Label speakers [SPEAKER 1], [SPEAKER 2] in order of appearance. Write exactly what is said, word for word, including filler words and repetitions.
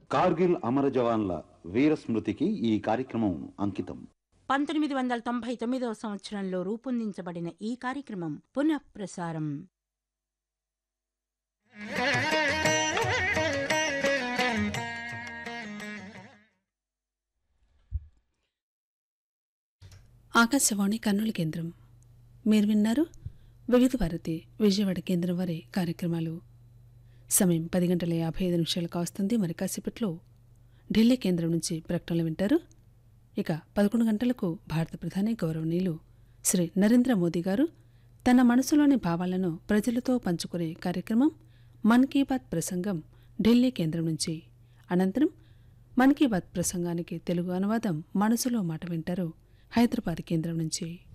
[SPEAKER 1] కార్గిల్ అమర జవాన్ల వీర స్మృతికి ఈ కార్యక్రమం అంకితం.
[SPEAKER 2] పంతొమ్మిది వందల తొంభై తొమ్మిదవ సంవత్సరంలో రూపొందించబడిన ఈ కార్యక్రమం పునఃప్రసారం.
[SPEAKER 3] ఆకాశవాణి కర్నూలు కేంద్రం. మీరు విన్నారు వివిధ భారతి విజయవాడ కేంద్రం వారి కార్యక్రమాలు. సమయం పది గంటల యాభై ఐదు నిమిషాలకు వస్తుంది. మరి కాసేపట్లో ఢిల్లీ కేంద్రం నుంచి ప్రకటనలు వింటారు. ఇక పదకొండు గంటలకు భారత ప్రధాని గౌరవనీయులు శ్రీ నరేంద్ర మోదీ గారు తన మనసులోని భావాలను ప్రజలతో పంచుకునే కార్యక్రమం మన్ కీ బాత్ ప్రసంగం ఢిల్లీ కేంద్రం నుంచి. అనంతరం మన్ కీ బాత్ ప్రసంగానికి తెలుగు అనువాదం మనసులో మాట వింటారు హైదరాబాద్ కేంద్రం నుంచి.